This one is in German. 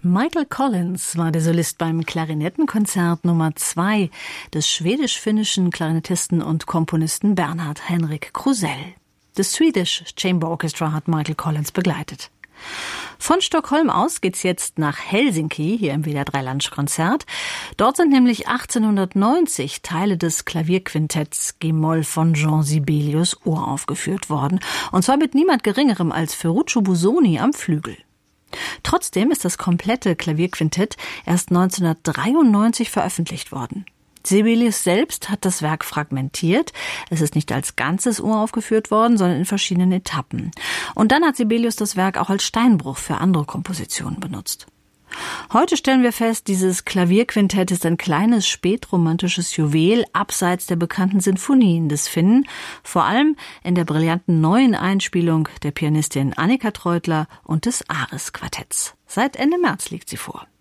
Michael Collins war der Solist beim Klarinettenkonzert Nummer 2 des schwedisch-finnischen Klarinettisten und Komponisten Bernhard Henrik Krusell. Das Swedish Chamber Orchestra hat Michael Collins begleitet. Von Stockholm aus geht's jetzt nach Helsinki, hier im WDR 3 Lunchkonzert. Dort sind nämlich 1890 Teile des Klavierquintetts G-Moll von Jean Sibelius uraufgeführt worden. Und zwar mit niemand Geringerem als Ferruccio Busoni am Flügel. Trotzdem ist das komplette Klavierquintett erst 1993 veröffentlicht worden. Sibelius selbst hat das Werk fragmentiert. Es ist nicht als ganzes uraufgeführt worden, sondern in verschiedenen Etappen. Und dann hat Sibelius das Werk auch als Steinbruch für andere Kompositionen benutzt. Heute stellen wir fest, dieses Klavierquintett ist ein kleines spätromantisches Juwel abseits der bekannten Sinfonien des Finnen, vor allem in der brillanten neuen Einspielung der Pianistin Annika Treutler und des Ares-Quartetts. Seit Ende März liegt sie vor.